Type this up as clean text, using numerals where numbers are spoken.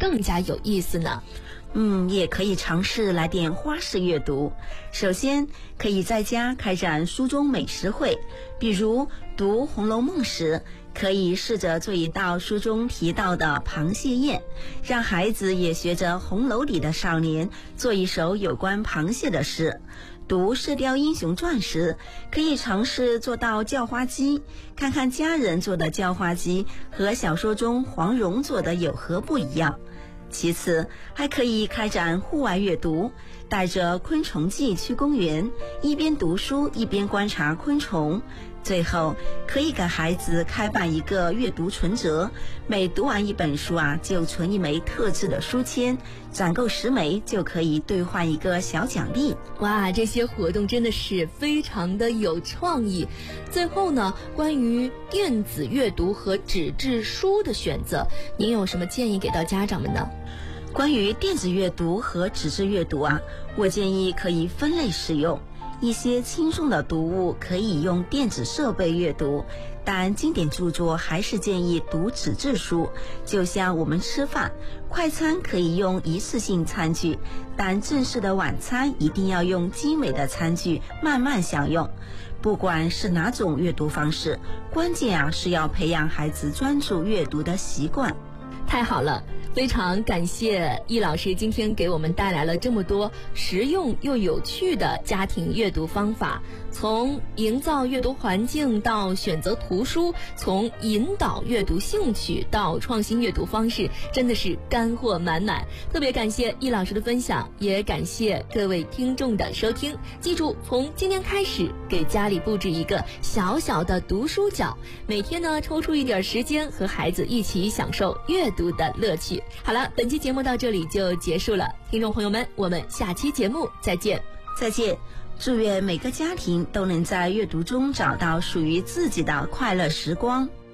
更加有意思呢？ 也可以尝试来点花式阅读。首先，可以在家开展书中美食会，比如读《红楼梦》时，可以试着做一道书中提到的螃蟹宴，让孩子也学着红楼里的少年做一首有关螃蟹的诗。读《射雕英雄传》时，可以尝试做到叫花鸡，看看家人做的叫花鸡和小说中黄蓉做的有何不一样。其次，还可以开展户外阅读，带着昆虫记去公园，一边读书一边观察昆虫。最后，可以给孩子开办一个阅读存折，每读完一本书就存一枚特制的书签，攒够10枚就可以兑换一个小奖励。 哇，这些活动真的是非常的有创意。最后呢，关于电子阅读和纸质书的选择，您有什么建议给到家长们呢？ 关于电子阅读和纸质阅读我建议可以分类使用。一些轻松的读物可以用电子设备阅读，但经典著作还是建议读纸质书。就像我们吃饭，快餐可以用一次性餐具，但正式的晚餐一定要用精美的餐具慢慢享用。不管是哪种阅读方式，关键是要培养孩子专注阅读的习惯。 太好了，非常感谢易老师今天给我们带来了这么多实用又有趣的家庭阅读方法，从营造阅读环境到选择图书，从引导阅读兴趣到创新阅读方式，真的是干货满满。特别感谢易老师的分享，也感谢各位听众的收听。记住，从今天开始给家里布置一个小小的读书角，每天呢抽出一点时间和孩子一起享受阅读的乐趣。好了，本期节目到这里就结束了，听众朋友们，我们下期节目再见。 再见，祝愿每个家庭都能在阅读中找到属于自己的快乐时光。